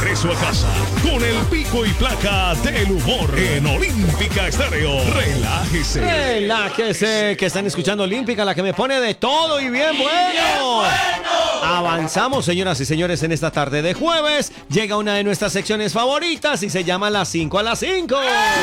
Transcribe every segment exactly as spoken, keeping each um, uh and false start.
regreso a casa con el pico y placa del humor en Olímpica Estéreo. Relájese. Relájese, que están escuchando Olímpica, la que me pone de todo y bien bueno. Avanzamos, señoras y señores, en esta tarde de jueves. Llega una de nuestras secciones favoritas y se llama Las cinco a las cinco.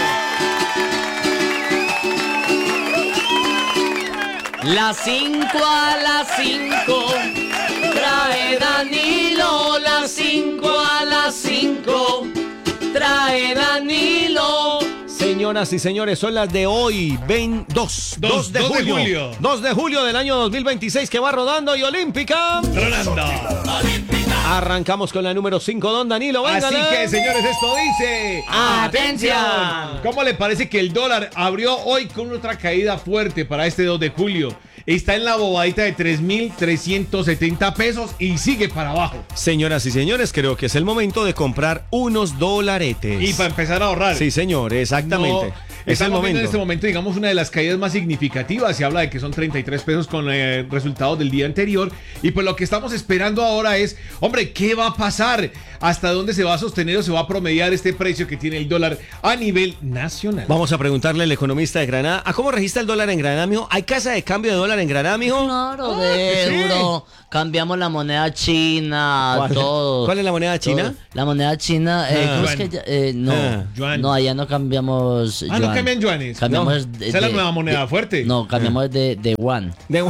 Las cinco a las cinco, trae Danilo. Las cinco a las cinco, trae Danilo. Señoras y señores, son las de hoy, dos de julio. dos de julio del año dos mil veintiséis, que va rodando y Olímpica. Rolando. Arrancamos con la número cinco, don Danilo. Así véngale. que, señores, esto dice... ¡Atención! ¿Cómo le parece que el dólar abrió hoy con otra caída fuerte para este dos de julio? Está en la bobadita de tres mil trescientos setenta pesos y sigue para abajo. Señoras y señores, creo que es el momento de comprar unos dolaretes. Y para empezar a ahorrar. Sí, señor, exactamente. No, es el estamos viendo momento. en este momento, digamos, una de las caídas más significativas. Se habla de que son treinta y tres pesos con eh, resultados del día anterior. Y pues lo que estamos esperando ahora es, hombre, ¿qué va a pasar? ¿Hasta dónde se va a sostener o se va a promediar este precio que tiene el dólar a nivel nacional? Vamos a preguntarle al economista de Granada, ¿a cómo registra el dólar en Granada, mijo? ¿Hay casa de cambio de dólar en Granada, mijo? Claro, de sí. euro. Cambiamos la moneda china, ¿Cuál? todo. ¿Cuál es la moneda china? Todo. La moneda china, eh, Ah. ¿cómo es que ya- eh, no, Ah. Yuan. no, allá no cambiamos Ah, ¿no yuan. cambian yuanes? Cambiamos No. de, Esa es la de- nueva moneda de- fuerte. No, cambiamos de, de yuan. De-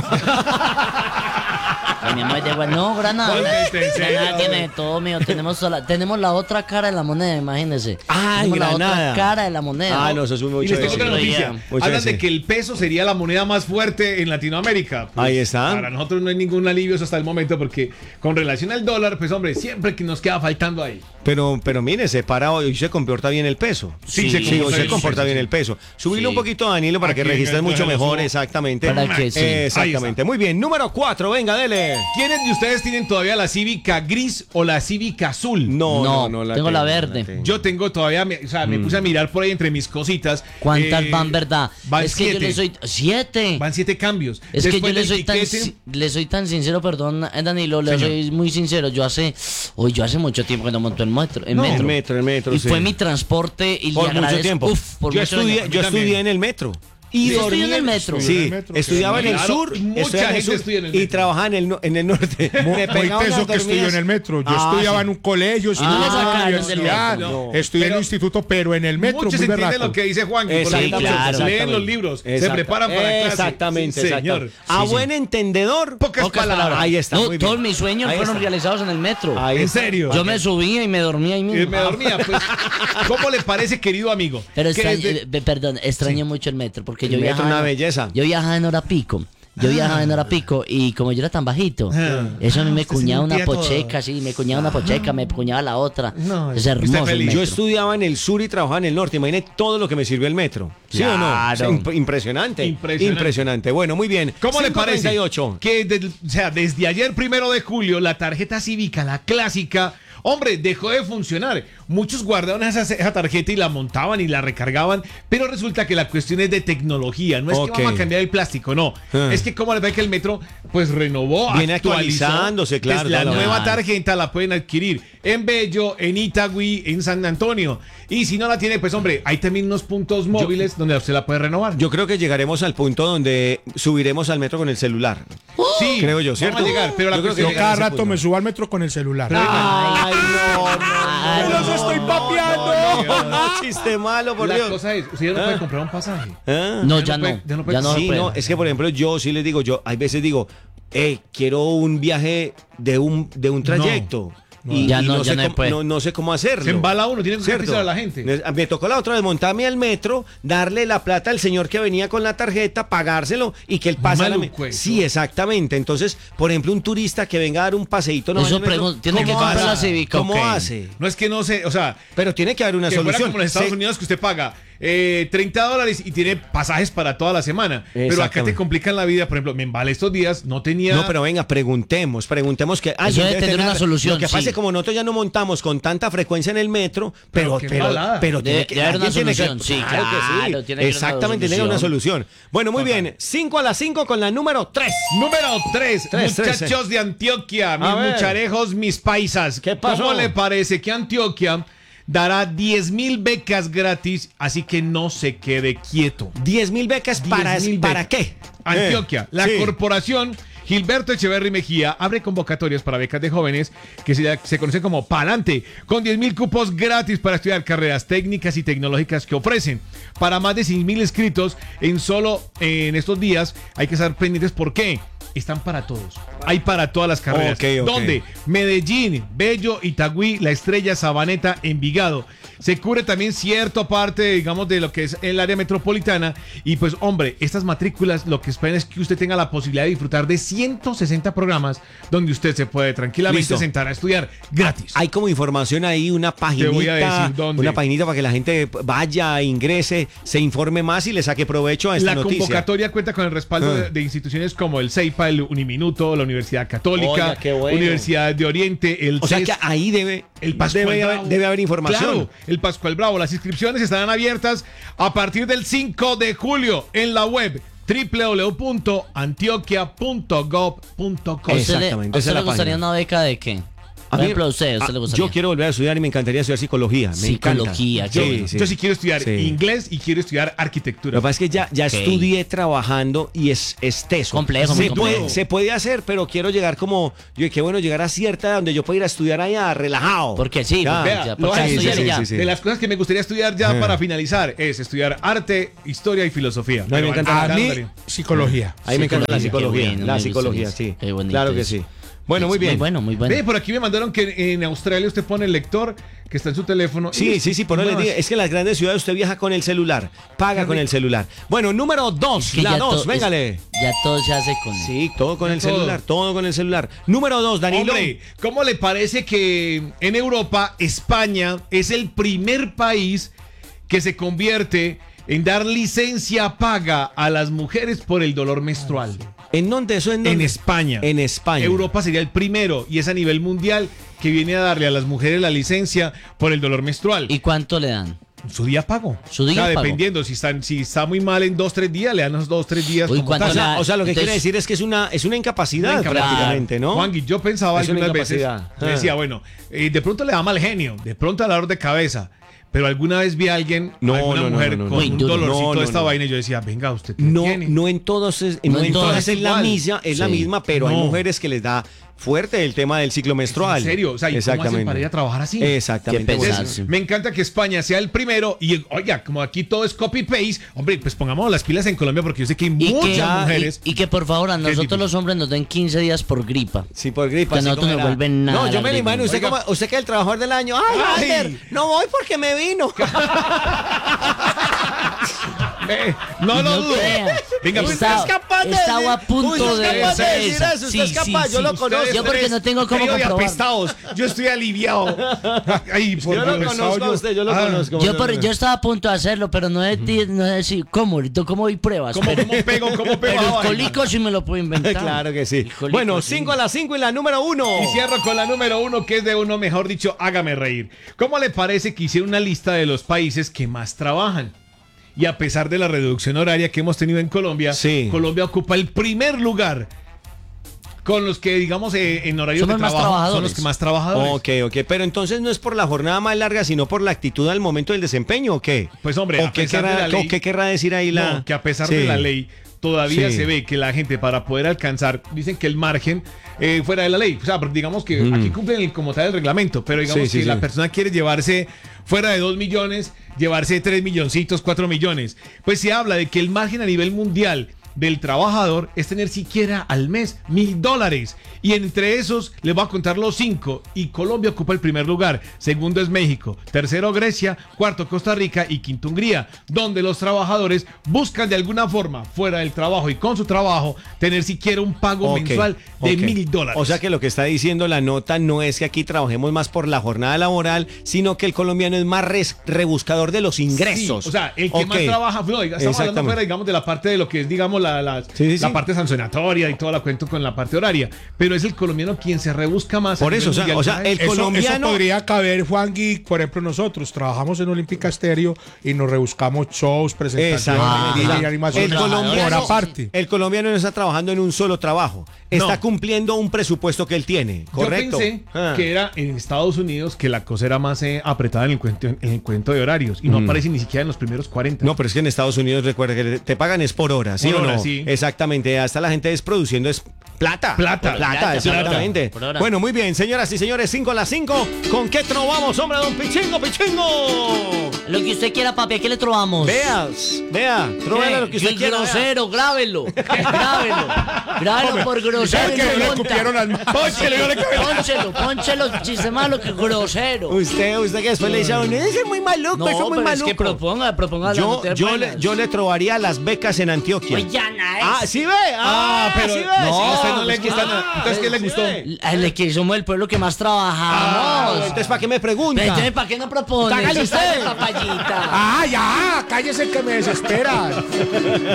Cambiamos de yuan. No, Granada. Póngate en serio. Granada tiene de todo, mío. Tenemos, sola- tenemos la otra cara de la moneda, imagínese. Ay, tenemos la Granada. otra cara de la moneda. Ah, no, eso es muy Y mucho les tengo decir. otra noticia. Mucho Hablan decir. de que el peso sería la moneda más fuerte en Latinoamérica. Pues, Ahí está. Para nosotros no hay ningún alivio hasta el momento porque con relación al dólar, pues hombre, siempre que nos queda faltando ahí. Pero, pero mire, se para hoy y se comporta bien el peso. Sí, se sí, comporta hoy se bien, comporta sí, bien sí. el peso. Subirle Sí. un poquito, Danilo, para que Aquí, registres mucho entonces, lo mejor, subo. exactamente. Para que sí. Eh, Ahí exactamente. está. Muy bien, número cuatro, venga, dele. ¿Quiénes de ustedes tienen todavía la Cívica gris o la Cívica azul? No, no, No, no, tengo la tengo, verde. tengo. Yo tengo todavía, me- o sea, me puse a mirar por ahí entre mis cositas. ¿Cuántas Eh, van, verdad? Van es que siete. yo le soy... ¿Siete? Van siete cambios. Es que yo Después le del soy, tan, tiquete- si- le soy tan sincero, perdón, eh, Danilo, le Señor. soy muy sincero. Yo hace, hoy yo hace mucho tiempo que no monto en metro, en No, metro. el metro, el metro, y sí. fue mi transporte y Por le mucho agradezco, tiempo. uf, por yo muchos estudié, años. yo también. estudié en el metro. Y ¿Sí dormí estudió en el metro? Sí, en el metro, estudiaba sí. en el Claro, sur, mucha estudiaba en el gente sur estudia en el y metro. trabajaba en el, no- en el norte. Me Muy pegaba teso unas que estudió dormidas. en el metro. Yo Ah, estudiaba sí. en un colegio, sí, Ah, en una sacaron del universidad. metro. No. Estudié en Pero un instituto, pero en el metro, Muchos muy entienden berraco. lo que dice Juan. Exacto, Sí, claro. Leen los libros, se Exacto. preparan para clase. Exactamente, Sí, exactamente. señor. A Sí, sí. buen entendedor, Pocas Pocas palabras. palabras. Ahí está, No, muy bien. todos mis sueños Ahí fueron está. realizados en el metro. Ahí ¿En está. serio? Yo me subía y me dormía ahí Y mismo. me dormía, pues. ¿Cómo le parece, querido amigo? Pero que extraño, desde- eh, perdón, extraño mucho el metro porque El yo metro viajaba. una en- belleza. Yo viajaba en hora pico. Yo viajaba en hora pico y como yo era tan bajito, Ah. eso a mí me Usted cuñaba una sentía todo. pocheca, sí, me cuñaba una pocheca, me cuñaba la otra. No, es usted hermoso. el feliz. metro. Yo estudiaba en el sur y trabajaba en el norte. Imagínate todo lo que me sirvió el metro. ¿Sí o no? Claro. O sea, imp- impresionante. Impresionante. Impresionante. Bueno, muy bien. ¿Cómo le cinco parece? treinta y ocho. Que de- o sea, desde ayer, primero de julio, la tarjeta cívica, la clásica, hombre, dejó de funcionar. Muchos guardaban esa, esa tarjeta y la montaban y la recargaban, pero resulta que la cuestión es de tecnología. No es Ok. que vamos a cambiar el plástico, no. Ah. Es que como le ve que el metro, pues renovó, Viene actualizó. actualizándose, claro, Entonces, la claro. nueva Claro. tarjeta la pueden adquirir en Bello, en Itagüí, en San Antonio. Y si no la tiene, pues hombre, hay también unos puntos móviles donde usted la puede renovar. Yo creo que llegaremos al punto donde subiremos al metro con el celular. sí, creo yo, ¿cierto? Vamos a llegar, pero la Yo creo que Yo cuestión cada ese rato punto. me subo al metro con el celular. Ay, no, Ay, no, ¡Los estoy papeando! no, no, chiste malo, por la Dios. cosa es, usted ya no Ah. puede comprar un pasaje. Ah. No, Ya ya no no. puede- ya no puede- Ya no se Sí, puede. no, es que por ejemplo yo sí les digo, yo hay veces digo, hey, quiero un viaje de un, de un trayecto. Y, Ya y no, no, ya sé no cómo, puede. no, no sé cómo hacerlo. Se embala uno, tiene que ¿Cierto? garantizar a la gente. Me- Me tocó la otra vez montarme al metro, darle la plata al señor que venía con la tarjeta, pagárselo y que él pase a la Maluco me- eso. Sí, exactamente. Entonces, por ejemplo, un turista que venga a dar un paseíto, no Eso vaya al metro, pregun- tiene ¿cómo que comprar hace? la Cívica, ¿Cómo ok. hace? No es que no se, o sea, Pero tiene que haber una que fuera solución. como en los Estados Se- Unidos que usted paga eh, treinta dólares y tiene pasajes para toda la semana. Pero acá te Exactamente. complican la vida. Por ejemplo, me embalé estos días, no tenía... No, pero venga, preguntemos, preguntemos que... Eso debe tener una solución, Lo que pasa sí. es que como nosotros ya no montamos con tanta frecuencia en el metro, Pero pero... qué Pero, embalada. pero Debe- tiene que, debe haber alguien una tiene que- solución, sí, claro que claro, sí. tiene que haber una Exactamente, tiene que haber una solución. Bueno, muy bien, cinco a las cinco con la número tres. Número tres, Tres, tres, muchachos de Antioquia, mis A ver. mucharejos, mis paisas. ¿Qué pasó? ¿Cómo le parece que Antioquia dará diez mil becas gratis, así que no se quede quieto? diez mil becas para, diez mil ¿para becas. qué? Antioquia, Eh, la sí. corporación Gilberto Echeverry Mejía abre convocatorias para becas de jóvenes que se, se conocen como Palante, con diez mil cupos gratis para estudiar carreras técnicas y tecnológicas que ofrecen. Para más de seis mil inscritos en solo eh, en estos días hay que estar pendientes. ¿Por qué? Están para todos. Hay para todas las carreras. Ok, ok. ¿Dónde? Medellín, Bello, Itagüí, La Estrella, Sabaneta, Envigado. Se cubre también cierta parte, digamos, de lo que es el área metropolitana. Y pues, hombre, estas matrículas lo que esperan es que usted tenga la posibilidad de disfrutar de ciento sesenta programas donde usted se puede tranquilamente Listo. sentar a estudiar gratis. Hay como información ahí, una paginita, voy a decir dónde. una paginita para que la gente vaya, ingrese, se informe más y le saque provecho a esta La noticia. convocatoria cuenta con el respaldo Ah. de, de instituciones como el CEIPA, el Uniminuto, la Universidad Católica, Oiga, qué bueno. Universidad de Oriente, el O sea C E que S, ahí debe, el Pascual debe, Bravo. haber, debe haber información. Claro, el Pascual Bravo. Las inscripciones estarán abiertas a partir del cinco de julio en la web doble u doble u doble u punto antioquia punto gov punto co. ¿A usted le, Exactamente, a esa usted es la le gustaría página. una beca de qué? A Por mí- ejemplo, a usted, ¿a usted ah, le gustaría? Yo quiero volver a estudiar y me encantaría estudiar psicología. Me Psicología, encanta. qué bueno. Yo sí quiero estudiar Sí. inglés y quiero estudiar arquitectura. Lo que pasa es que ya, ya Ok. estudié trabajando y es, es teso. Complejo, muy se puede, complejo. se puede hacer, pero quiero llegar como. Yo, qué bueno llegar a cierta edad donde yo pueda ir a estudiar allá relajado. Porque sí, Ya. porque, Vea, ya, lo porque hay, estudiar sí, y ya. sí, sí. De las cosas que me gustaría estudiar ya Ah. para finalizar es estudiar arte, historia y filosofía. No, a mí me encanta A la- mí, Ándale. psicología. A mí me encanta la Psicología, qué psicología. bueno, la me gusta psicología, eso. sí. Qué bonito Claro que eso. sí. Bueno, muy bien. Muy bueno, muy bueno. Ve, por aquí me mandaron que en Australia usted pone el lector que está en su teléfono. Sí, y- sí, sí, por y eso les más. digo, es que en las grandes ciudades usted viaja con el celular, paga con el celular. Bueno, número dos, Es que la ya dos, to- véngale. es- Ya todo se hace con... Sí, todo con Ya el todo. celular, todo con el celular. Número dos, Danilo. Hombre, ¿cómo le parece que en Europa, España es el primer país que se convierte en dar licencia paga a las mujeres por el dolor menstrual? ¿En dónde? ¿Eso en En dónde? España. En España. Europa sería el primero y es a nivel mundial que viene a darle a las mujeres la licencia por el dolor menstrual. ¿Y cuánto le dan? Su día pago. Su día o sea, pago. dependiendo, si, están, si está muy mal en dos, tres días, le dan los dos, tres días. Uy, como ¿cuánto O tal. sea, la- o sea, lo que entonces- quiere decir es que es una, es una incapacidad Una incapacidad. prácticamente, ¿no? Juangui, yo pensaba Es una algunas veces, incapacidad. yo Ah. decía, bueno, eh, de pronto le da mal genio, de pronto a dolor de cabeza, pero alguna vez vi a alguien, No, alguna no, no, mujer no, no, con no. un Muy duro. dolorcito No, no, de esta no. vaina y yo decía, venga, usted ¿qué No, tiene? no en todos es, no No en en todas todas es la igual. misma, es la Sí. misma, pero hay No. mujeres que les da fuerte el tema del ciclo menstrual. ¿En serio? O sea, ¿y cómo hacen para ir a trabajar así? Exactamente. Qué Bueno, pesar. Entonces, me encanta que España sea el primero y, oiga, como aquí todo es copy-paste, hombre, pues pongamos las pilas en Colombia porque yo sé que hay Y muchas que, mujeres... y, y que por favor a ¿Qué nosotros tipo? los hombres nos den quince días por gripa. Sí, por gripa. Que así nosotros como no era. vuelven nada No, yo la me lo gripa. imagino. Usted, Oiga. como, usted que es el trabajador del año. ¡Ay, Ay. Walter! No voy porque me vino. Eh, no lo No dudo. crea. Venga, pues, Está- Usted es capaz de estaba decir- a punto usted es de capaz de hacer decir esa. eso, usted es Sí, capaz, sí, yo sí. lo conozco. Yo porque no tengo cómo trío de comprobar. apestados. Yo estoy aliviado. Ay, por Yo lo Dios, conozco a yo- usted, yo lo Ah, conozco. Yo, por- yo estaba a punto de hacerlo, pero no es, di- no es decir cómo, ahorita cómo hay pruebas. ¿Cómo, pero, cómo pego? ¿Cómo pego? pero el Ay. colico sí me lo puedo inventar. Claro que sí. El colico Bueno, sí. cinco a las cinco y la número uno. Y cierro con la número uno, que es de uno, mejor dicho, hágame reír. ¿Cómo le parece que hice una lista de los países que más trabajan? Y a pesar de la reducción horaria que hemos tenido en Colombia, Sí. Colombia ocupa el primer lugar con los que, digamos, eh, en horarios Somos de más trabajo son trabajadores. los que más trabajadores. Ok, ok. Pero entonces no es por la jornada más larga, sino por la actitud al momento del desempeño, ¿o qué? Pues, hombre, ¿O a qué pesar querrá, de la ley- o qué querrá decir ahí la...? No, que a pesar Sí. de la ley, todavía Sí. se ve que la gente para poder alcanzar, dicen que el margen eh, fuera de la ley. O sea, digamos que Mm. aquí cumplen el, como tal el reglamento, pero digamos Sí, sí, que sí. la persona quiere llevarse fuera de dos millones, llevarse tres milloncitos, cuatro millones. Pues se habla de que el margen a nivel mundial del trabajador es tener siquiera al mes mil dólares. Y entre esos les voy a contar los cinco. Y Colombia ocupa el primer lugar. Segundo es México. Tercero Grecia. Cuarto Costa Rica. Y quinto Hungría. Donde los trabajadores buscan de alguna forma, fuera del trabajo y con su trabajo, tener siquiera un pago Ok, mensual de ok. mil dólares. O sea que lo que está diciendo la nota no es que aquí trabajemos más por la jornada laboral, sino que el colombiano es más res- rebuscador de los ingresos. Sí, o sea, el que Ok. más trabaja, no, diga, estamos hablando Exactamente. fuera, digamos, de la parte de lo que es, digamos, la, la, Sí, sí, la sí. parte sancionatoria y toda la cuento con la parte horaria. Pero es el colombiano quien se rebusca más. a Por eso, nivel o sea, mundial, o sea, ¿sabes? el Eso, colombiano- eso podría caber, Juan Gui, por ejemplo, nosotros trabajamos en Olímpica Estéreo y nos rebuscamos shows, presentaciones, Exacto. D J, O sea, animaciones, el colombiano, por aparte. el colombiano no está trabajando en un solo trabajo, está No. cumpliendo un presupuesto que él tiene, ¿correcto? Yo pensé Ah. que era en Estados Unidos que la cosa era más eh, apretada en el, cuento, en el cuento de horarios y no aparece ni siquiera en los primeros cuarenta. No, pero es que en Estados Unidos recuerda que te pagan es por hora, ¿sí Por o hora, no? sí. Exactamente, hasta la gente es produciendo es plata. Plata. Plata, Plata, exactamente. por hora. Bueno, muy bien, señoras y señores, cinco a las cinco. ¿Con qué trovamos, hombre, don Pichingo, Pichingo? Lo que usted quiera, papi, ¿a qué le trovamos? Veas, vea, tróvele lo que usted Qué quiera. vea. grosero, grábelo. Grábelo. Grábelo por grosero. Es que y no no le monta. cupieron al Pónchele, yo le cabeza. Pónchelo, pónchelo, chiste malo, que grosero. Usted, usted que después le dice a uno, ese es muy maluco, No, eso es muy pero maluco. es que proponga, proponga las yo, noticias yo, le, buenas. yo le trovaría las becas en Antioquia. Oye, Ana, es- Ah, ¿sí ve? Ah, Ah, pero ¿sí ve? no, ¿Sí a ve? usted no le Ah, gusta nada. Entonces, ¿qué le ¿sí gustó? ve? El que somos el pueblo que más trabajamos. Ah, entonces, ¿para qué me pregunta? Pero entonces, ¿para qué no propone? Hágale Si usted. sabe, papayita. Ah, ya, cállese que me desespera.